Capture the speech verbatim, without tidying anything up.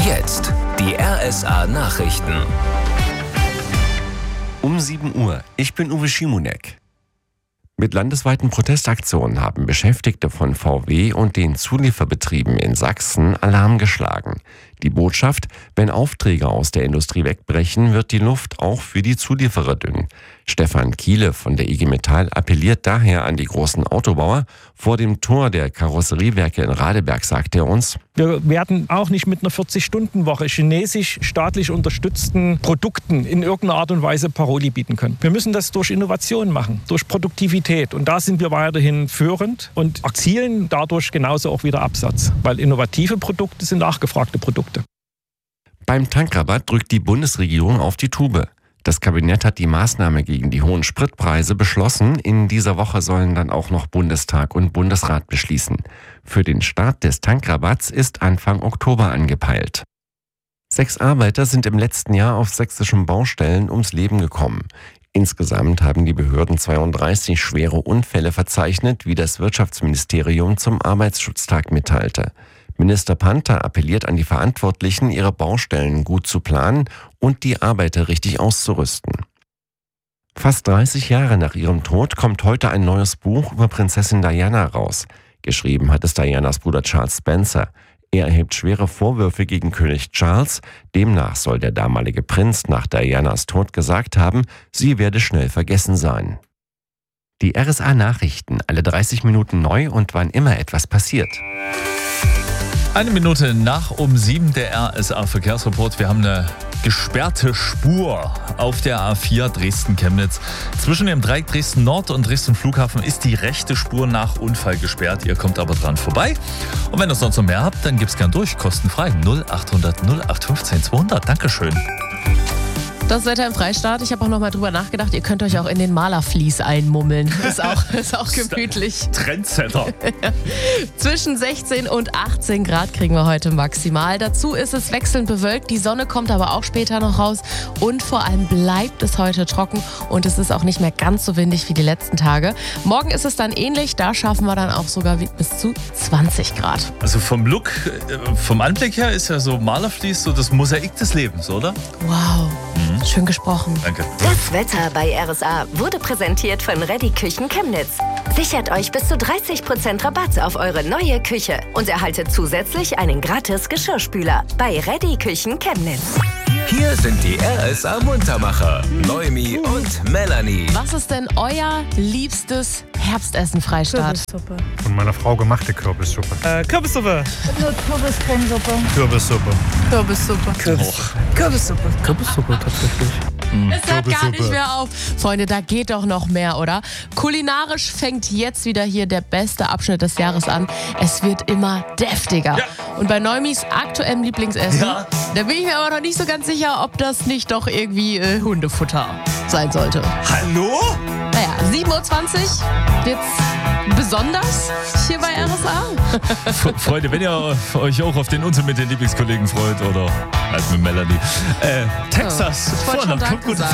jetzt die R S A-Nachrichten. Um sieben Uhr. Ich bin Uwe Schimonek. Mit landesweiten Protestaktionen haben Beschäftigte von V W und den Zulieferbetrieben in Sachsen Alarm geschlagen. Die Botschaft: Wenn Aufträge aus der Industrie wegbrechen, wird die Luft auch für die Zulieferer dünn. Stefan Kiele von der I G Metall appelliert daher an die großen Autobauer. Vor dem Tor der Karosseriewerke in Radeberg sagte er uns: Wir werden auch nicht mit einer vierzig-Stunden-Woche chinesisch staatlich unterstützten Produkten in irgendeiner Art und Weise Paroli bieten können. Wir müssen das durch Innovation machen, durch Produktivität. Und da sind wir weiterhin führend und erzielen dadurch genauso auch wieder Absatz. Weil innovative Produkte sind nachgefragte Produkte. Beim Tankrabatt drückt die Bundesregierung auf die Tube. Das Kabinett hat die Maßnahme gegen die hohen Spritpreise beschlossen. In dieser Woche sollen dann auch noch Bundestag und Bundesrat beschließen. Für den Start des Tankrabatts ist Anfang Oktober angepeilt. Sechs Arbeiter sind im letzten Jahr auf sächsischen Baustellen ums Leben gekommen. Insgesamt haben die Behörden zweiunddreißig schwere Unfälle verzeichnet, wie das Wirtschaftsministerium zum Arbeitsschutztag mitteilte. Minister Panther appelliert an die Verantwortlichen, ihre Baustellen gut zu planen und die Arbeiter richtig auszurüsten. Fast dreißig Jahre nach ihrem Tod kommt heute ein neues Buch über Prinzessin Diana raus. Geschrieben hat es Dianas Bruder Charles Spencer. Er erhebt schwere Vorwürfe gegen König Charles. Demnach soll der damalige Prinz nach Dianas Tod gesagt haben, sie werde schnell vergessen sein. Die R S A-Nachrichten, alle dreißig Minuten neu und wann immer etwas passiert. Eine Minute nach um sieben, der R S A-Verkehrsreport. Wir haben eine gesperrte Spur auf der A vier Dresden-Chemnitz. Zwischen dem Dreieck Dresden Nord und Dresden Flughafen ist die rechte Spur nach Unfall gesperrt. Ihr kommt aber dran vorbei. Und wenn ihr sonst noch mehr habt, dann gibt's gern durch. Kostenfrei. null achthundert null acht fünfzehn zweihundert. Dankeschön. Das Wetter im Freistaat. Ich habe auch noch mal drüber nachgedacht. Ihr könnt euch auch in den Malerflies einmummeln. Ist auch, ist auch gemütlich. Trendsetter. Zwischen sechzehn und achtzehn Grad kriegen wir heute maximal. Dazu ist es wechselnd bewölkt. Die Sonne kommt aber auch später noch raus. Und vor allem bleibt es heute trocken. Und es ist auch nicht mehr ganz so windig wie die letzten Tage. Morgen ist es dann ähnlich. Da schaffen wir dann auch sogar bis zu zwanzig Grad. Also vom Look, vom Anblick her ist ja so Malerflies so das Mosaik des Lebens, oder? Wow. Mhm. Schön gesprochen. Danke. Das Wetter bei R S A wurde präsentiert von Reddy Küchen Chemnitz. Sichert euch bis zu dreißig Prozent Rabatt auf eure neue Küche und erhaltet zusätzlich einen gratis Geschirrspüler bei Reddy Küchen Chemnitz. Hier sind die R S A-Muntermacher, Noemi und Melanie. Was ist denn euer liebstes Herbstessen, Freistaat? Kürbissuppe. Von meiner Frau gemachte Kürbissuppe. Äh, Kürbissuppe. Kürbiscremesuppe. Kürbissuppe. Kürbissuppe. Kürbis. Kürbissuppe. Kürbissuppe tatsächlich. Es hört gar nicht mehr auf. Freunde, da geht doch noch mehr, oder? Kulinarisch fängt jetzt wieder hier der beste Abschnitt des Jahres an. Es wird immer deftiger. Ja. Und bei Neumis aktuellem Lieblingsessen, Ja. da bin ich mir aber noch nicht so ganz sicher, ob das nicht doch irgendwie äh, Hundefutter sein sollte. Hallo? Naja, sieben Uhr zwanzig wird's besonders hier bei R S A. F- Freunde, wenn ihr euch auch auf den Unsinn mit den Lieblingskollegen freut oder halt mit Melanie. Äh, Texas. Ich wollte schon Vorne, Danke kommt gut. sagen.